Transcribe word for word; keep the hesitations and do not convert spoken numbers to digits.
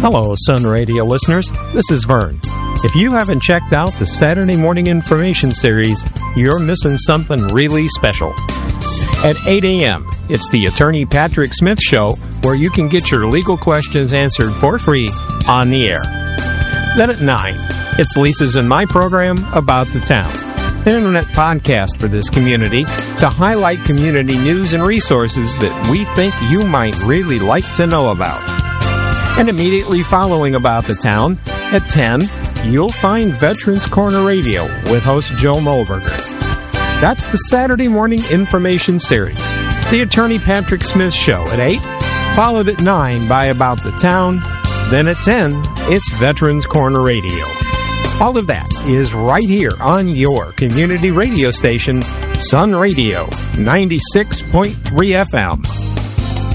Hello, Sun Radio listeners. This is Vern. If you haven't checked out the Saturday Morning Information Series, you're missing something really special. At eight a.m., it's the Attorney Patrick Smith Show, where you can get your legal questions answered for free on the air. Then at nine, it's Lisa's and my program, About the Town, an internet podcast for this community to highlight community news and resources that we think you might really like to know about. And immediately following About the Town, at ten, you'll find Veterans Corner Radio with host Joe Molberger. That's the Saturday Morning Information Series, the Attorney Patrick Smith Show at eight, followed at nine by About the Town. Then at ten, it's Veterans Corner Radio. All of that is right here on your community radio station, Sun Radio, ninety-six point three F M.